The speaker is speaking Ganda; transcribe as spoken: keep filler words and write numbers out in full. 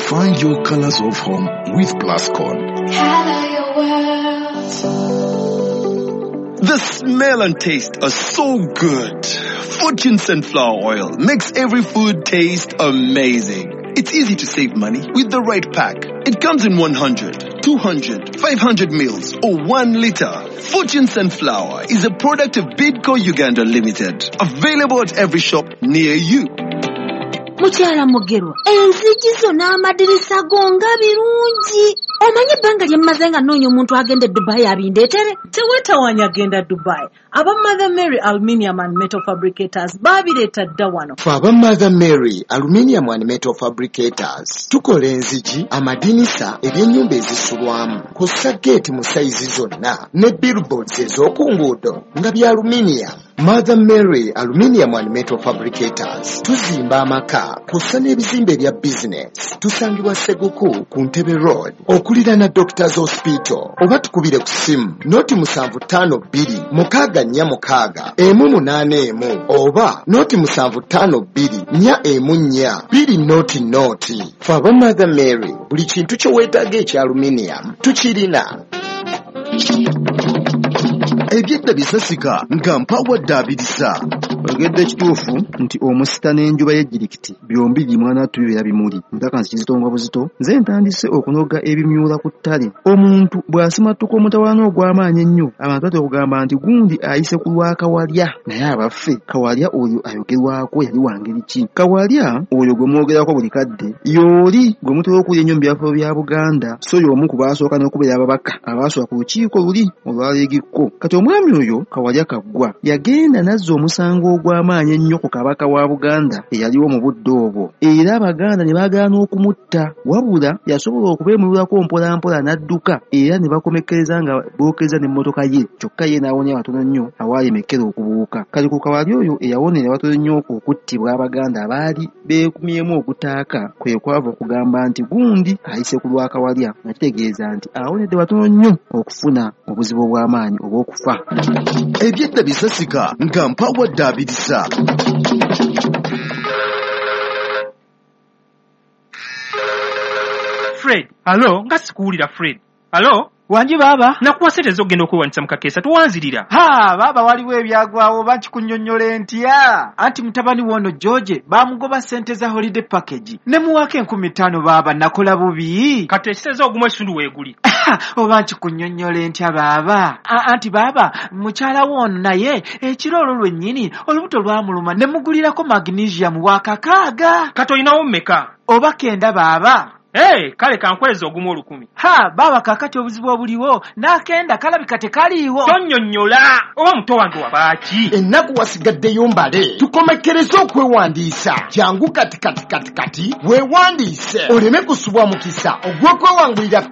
Find your colors of home with Plascon. Color your world. The smell and taste are so good. Fortune Sunflower Oil makes every food taste amazing. It's easy to save money with the right pack. It comes in one hundred, two hundred, five hundred mils or one liter. Fortune Sunflower is a product of Bidco Uganda Limited. Available at every shop near you. Mukyala Mugerwa, enzigi zonna amadirisa gonga birungi. Omanye ebbanga lye mmaze nga nnoonya omuntu agenda e Dubai abindeetere. Tewetawanya agenda Dubai. Aba Mother Mary Aluminium and Metal Fabricators babireeta dda wano. Ffe aba Mother Mary Aluminium and Metal Fabricators tukola enzigi, amadinisa, ebyennyumba ezisulwamu, kw'ossa geeti mu sayizi zonna ne billboards ez'oku nguudo nga bya aluminium. Mother Mary Aluminium and Metal Fabricators tuzimba amaka kw'ossa n'ebizimbe ebya business. Tusangibwa Seguku ku Ntebe Road okuliraana Doctors Hospital, oba tukubire ku simu noti musanvu ttaano bbiri mukaaga nnya mukaaga emu munaana emu oba noti musanvu ttaano bbiri nnya emu nnya bbiri noti noti. Ffe aba Mother Mary buli kintu kye weetaaga ekya aluminium tukirina. Ebyedda bisasika nga mpawadde abirisa. Ogedde kituufu nti omusita n'enjuba y'ejjirikiti byombi bimwana tubibeera bimuli. Ntaka nsi kizitonga buzito nze ntandise okunoga ebimyula ku ttale. Omuntu bw'asimattuka omutawaana ogw'amaanyi ennyo abantu batera okugamba nti gundi ayise ku lwa Kawalya. Naye abaffe Kawalya oyo ayogerwako yali wa ngeri ki? Kawalya oyo gwe mwogerako buli kadde y'oli gwe mutera okulya ennyo mu byafo bya Buganda, so y'omu ku baasooka n'okubeera ababaka abaasooka ku lukiiko luli olwaleegikko. Kati omwami oyo Kawalya Kaggwa yagenda n'azza omusango ogw'amaanyi ennyo ku kabaka wa Buganda eyaliwo mu budde obwo, era Abaganda ne baagaana okumutta, wabula yasobola okubeemululako mpola mpola n'adduka, era ne bakomekkereza nga bookeza n'emmotoka ye, kyokka ye n'awonya abatono nnyo awaalemekkera okubuuka. Kati ku Kawalya oyo eyawonera abatono nnyo okuttibwa Abaganda abaali beekumyemu ogutaaka kwe kwava okugamba nti gundi ayise ku lwa Kawalya, nga kitegeeza nti awonedde batono nnyo okufuna obuzibu obw'amaanyi obw'okufa. Ebyedda bisasika nga mpawadde abirisa. Fred, alo, nga sikuwulira Fred. Alo? Wanji baba? Nakuwa sente z'ogenda okwewanisa mu kakeesa tuwanzirira. Ha, baba waliwo ebyagwawo bakikunnyonnyola ntya. Anti mutabani wono George bamugoba sente za holiday package. Ne muwaka enkumi ttaano baba nakola bubi. Kati ekiseza ogumu ekitundu weeguli. Oba nkikunnyonnyola ntya baba. Anti baba mukyala wono naye ekiro olwo lwennyini olubuto lwamuluma ne mugulirako magnesium wa kakaaga. Kati olinawo mmeka? Oba kenda baba. Hey, kale kankweza ogumu olukumi. Ha, baba kakati obuzibu obuliwo nakenda kalabika tekaliiwo. Tonnyonnyola oba muto wange wabaaki. Ennaku wasigaddeyo mbale tukomekkereze okwewandiisa. Jangu kati kati kati kati weewandiise oleme kusubwa mukisa ogw'okwewangulira